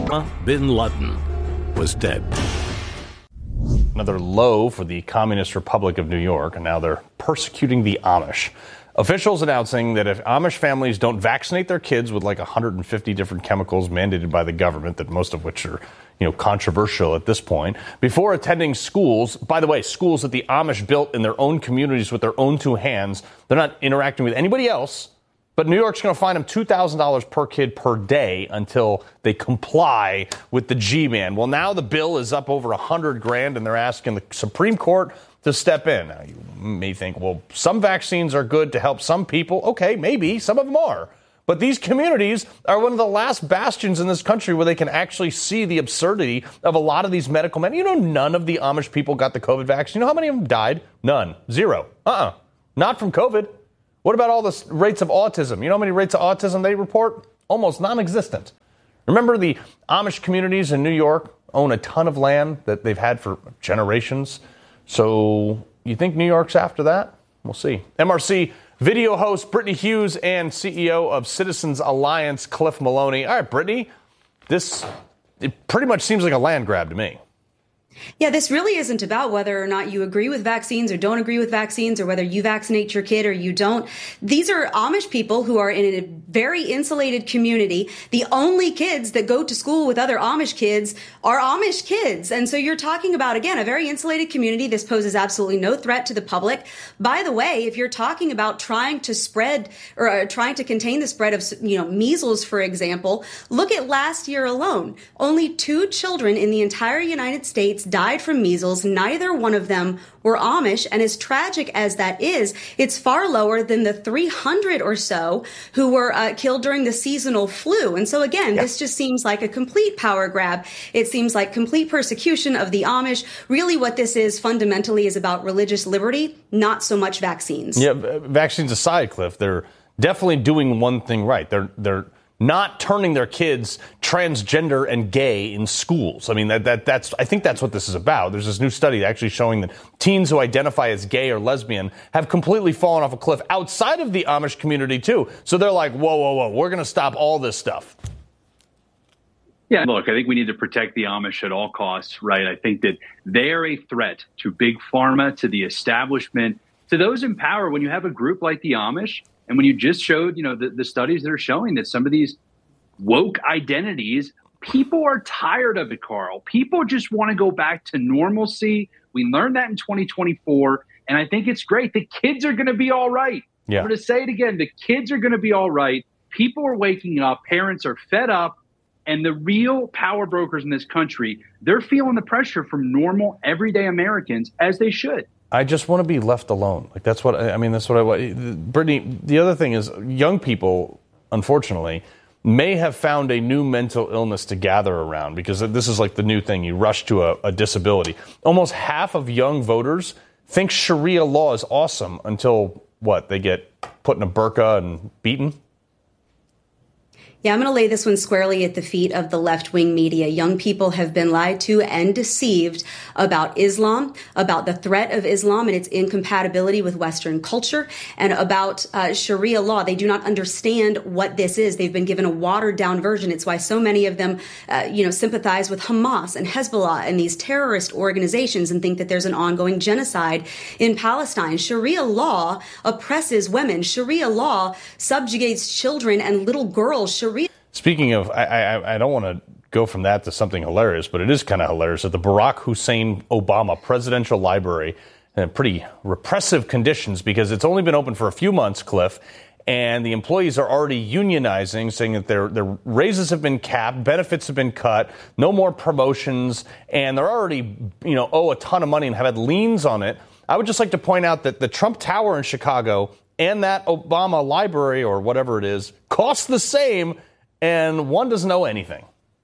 Osama bin Laden was dead. Another low for the Communist Republic of New York, and now they're persecuting the Amish. Officials announcing that if Amish families don't vaccinate their kids with like 150 different chemicals mandated by the government, that most of which are, controversial at this point, before attending schools, by the way, schools that the Amish built in their own communities with their own two hands, they're not interacting with anybody else. But New York's going to fine them $2,000 per kid per day until they comply with the G-Man. Well, now the bill is up over $100,000, and they're asking the Supreme Court to step in. Now, you may think, well, some vaccines are good to help some people. Okay, maybe. Some of them are. But these communities are one of the last bastions in this country where they can actually see the absurdity of a lot of these medical men. None of the Amish people got the COVID vaccine. You know how many of them died? None. Zero. Not from COVID. What about all the rates of autism? You know how many rates of autism they report? Almost non-existent. Remember, the Amish communities in New York own a ton of land that they've had for generations. So you think New York's after that? We'll see. MRC video host Brittany Hughes and CEO of Citizens Alliance, Cliff Maloney. All right, Brittany, it pretty much seems like a land grab to me. Yeah, this really isn't about whether or not you agree with vaccines or don't agree with vaccines or whether you vaccinate your kid or you don't. These are Amish people who are in a very insulated community. The only kids that go to school with other Amish kids are Amish kids. And so you're talking about, again, a very insulated community. This poses absolutely no threat to the public. By the way, if you're talking about trying to spread or trying to contain the spread of, measles, for example, look at last year alone. Only 2 children in the entire United States died from measles. Neither one of them were Amish. And as tragic as that is, it's far lower than the 300 or so who were killed during the seasonal flu. And so, again, This just seems like a complete power grab. It seems like complete persecution of the Amish. Really what this is fundamentally is about religious liberty, not so much vaccines. Yeah, vaccines aside, Cliff, they're definitely doing one thing right. They're not turning their kids transgender and gay in schools. I mean, I think that's what this is about. There's this new study actually showing that teens who identify as gay or lesbian have completely fallen off a cliff outside of the Amish community, too. So they're like, whoa, we're going to stop all this stuff. Yeah, look, I think we need to protect the Amish at all costs, right? I think that they are a threat to big pharma, to the establishment, to those in power. When you have a group like the Amish, and when you just showed, the studies that are showing that some of these woke identities, people are tired of it, Carl. People just want to go back to normalcy. We learned that in 2024, and I think it's great. The kids are going to be all right. Yeah. I'm going to say it again. The kids are going to be all right. People are waking up. Parents are fed up. And the real power brokers in this country, they're feeling the pressure from normal, everyday Americans, as they should. I just want to be left alone. That's what I want. Brittany, the other thing is young people, unfortunately, may have found a new mental illness to gather around because this is like the new thing. You rush to a disability. Almost half of young voters think Sharia law is awesome until, they get put in a burqa and beaten? Yeah, I'm going to lay this one squarely at the feet of the left-wing media. Young people have been lied to and deceived about Islam, about the threat of Islam and its incompatibility with Western culture, and about Sharia law. They do not understand what this is. They've been given a watered-down version. It's why so many of them, sympathize with Hamas and Hezbollah and these terrorist organizations and think that there's an ongoing genocide in Palestine. Sharia law oppresses women. Sharia law subjugates children and little girls. Speaking of, I don't want to go from that to something hilarious, but it is kind of hilarious that the Barack Hussein Obama Presidential Library in pretty repressive conditions because it's only been open for a few months, Cliff, and the employees are already unionizing, saying that their raises have been capped, benefits have been cut, no more promotions, and they're already, owe a ton of money and have had liens on it. I would just like to point out that the Trump Tower in Chicago and that Obama library or whatever it is costs the same, and one doesn't know anything.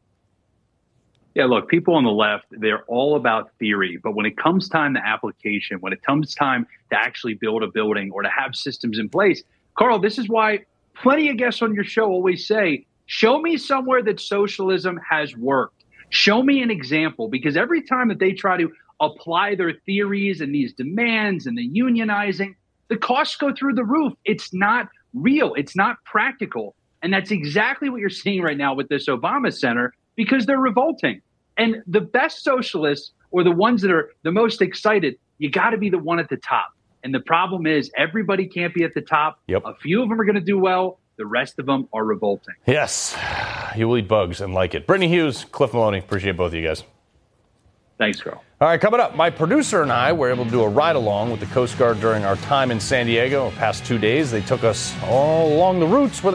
Yeah, look, people on the left, they're all about theory. But when it comes time to application, when it comes time to actually build a building or to have systems in place, Carl, this is why plenty of guests on your show always say, show me somewhere that socialism has worked. Show me an example, because every time that they try to apply their theories and these demands and the unionizing, the costs go through the roof. It's not real. It's not practical. And that's exactly what you're seeing right now with this Obama Center. because they're revolting. And the best socialists, or the ones that are the most excited, you got to be the one at the top. And the problem is everybody can't be at the top. Yep. A few of them are going to do well. The rest of them are revolting. Yes, you will eat bugs and like it. Brittany Hughes, Cliff Maloney, appreciate both of you guys. Thanks, Carl. All right, coming up, my producer and I were able to do a ride-along with the Coast Guard during our time in San Diego. The past 2 days, they took us all along the routes where